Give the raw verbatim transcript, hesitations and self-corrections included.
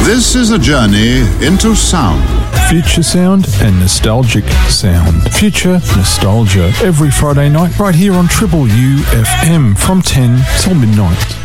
This is a journey into sound. Future sound and nostalgic sound. Future Nostalgia. Every Friday night right here on Triple U F M from ten till midnight.